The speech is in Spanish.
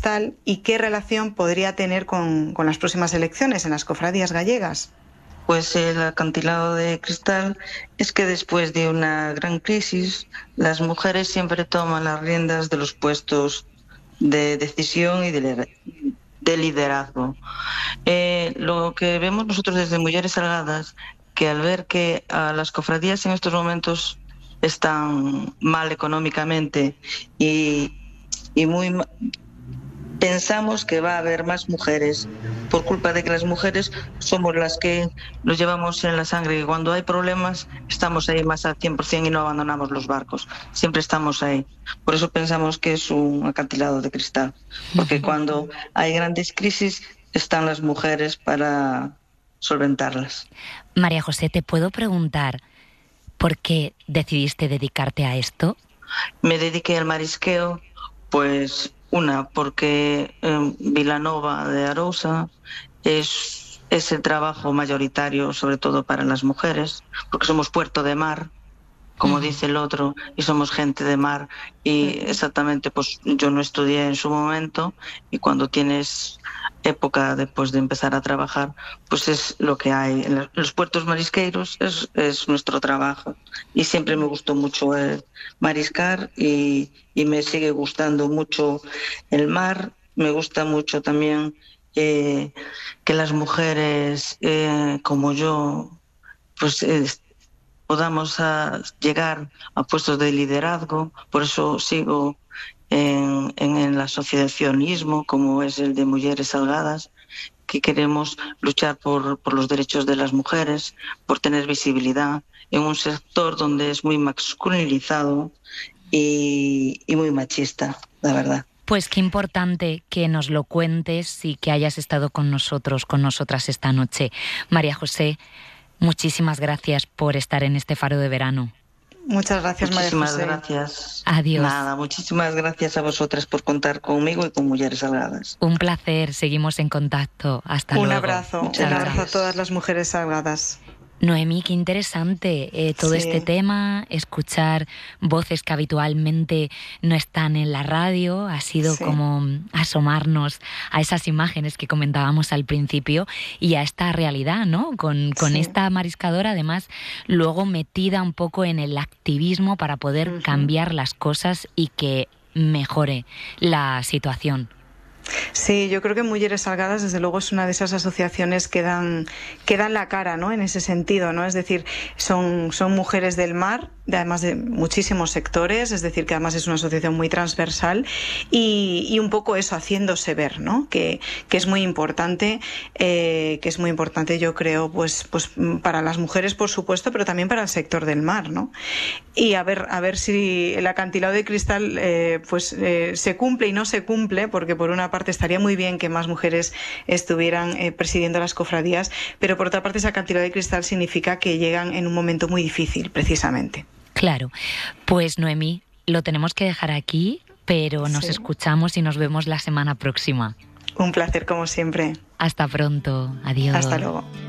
Cristal y qué relación podría tener con las próximas elecciones en las cofradías gallegas. Pues el acantilado de Cristal es que después de una gran crisis, las mujeres siempre toman las riendas de los puestos de decisión y de liderazgo. Lo que vemos nosotros desde Mujeres Salgadas, que al ver que las cofradías en estos momentos están mal económicamente y pensamos que va a haber más mujeres por culpa de que las mujeres somos las que nos llevamos en la sangre, y cuando hay problemas estamos ahí más al 100% y no abandonamos los barcos, siempre estamos ahí. Por eso pensamos que es un acantilado de cristal, porque cuando hay grandes crisis están las mujeres para solventarlas. María José, ¿te puedo preguntar por qué decidiste dedicarte a esto? Me dediqué al marisqueo, pues porque Vilanova de Arousa es el trabajo mayoritario, sobre todo para las mujeres, porque somos puerto de mar, como dice el otro, y somos gente de mar. Y exactamente, pues yo no estudié en su momento, y cuando tienes época después de empezar a trabajar, pues es lo que hay. En los puertos marisqueiros es nuestro trabajo, y siempre me gustó mucho mariscar, y me sigue gustando mucho el mar. Me gusta mucho también que las mujeres como yo pues podamos llegar a puestos de liderazgo. Por eso sigo en el asociacionismo, como es el de Mujeres Salgadas, que queremos luchar por los derechos de las mujeres, por tener visibilidad en un sector donde es muy masculinizado y muy machista, la verdad. Pues qué importante que nos lo cuentes y que hayas estado con nosotros, con nosotras esta noche. María José, muchísimas gracias por estar en este Faro de Verano. Muchas gracias, María José. Muchísimas gracias. Adiós. Nada, muchísimas gracias a vosotras por contar conmigo y con Mujeres Salgadas. Un placer, seguimos en contacto. Hasta luego. Un abrazo a todas las mujeres salgadas. Noemí, qué interesante todo este tema, escuchar voces que habitualmente no están en la radio, ha sido como asomarnos a esas imágenes que comentábamos al principio y a esta realidad, ¿no? Con esta mariscadora, además, luego metida un poco en el activismo para poder cambiar las cosas y que mejore la situación. Sí, yo creo que Mujeres Salgadas, desde luego, es una de esas asociaciones que dan la cara, ¿no? En ese sentido, ¿no? Es decir, son mujeres del mar, además de muchísimos sectores, es decir, que además es una asociación muy transversal y un poco eso, haciéndose ver, ¿no? Que es muy importante, yo creo, pues para las mujeres, por supuesto, pero también para el sector del mar, ¿no? Y a ver si el acantilado de cristal se cumple y no se cumple, porque por una parte estaría muy bien que más mujeres estuvieran presidiendo las cofradías, pero por otra parte ese acantilado de cristal significa que llegan en un momento muy difícil, precisamente. Claro. Pues Noemí, lo tenemos que dejar aquí, pero nos escuchamos y nos vemos la semana próxima. Un placer como siempre. Hasta pronto. Adiós. Hasta luego.